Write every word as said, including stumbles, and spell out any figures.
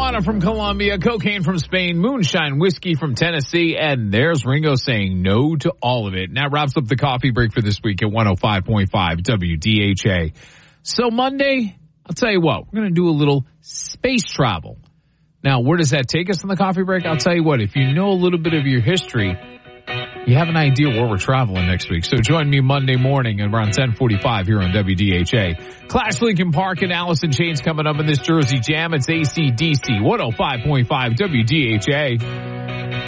marijuana from Colombia, cocaine from Spain, moonshine whiskey from Tennessee, and there's Ringo saying no to all of it. And that wraps up the coffee break for this week at one oh five point five W D H A. So Monday, I'll tell you what, we're going to do a little space travel. Now, where does that take us in the coffee break? I'll tell you what, if you know a little bit of your history, you have an idea where we're traveling next week. So join me Monday morning at around ten forty-five here on W D H A. Clash Lincoln Park and Alice in Chains coming up in this Jersey Jam. It's A C D C one oh five point five W D H A.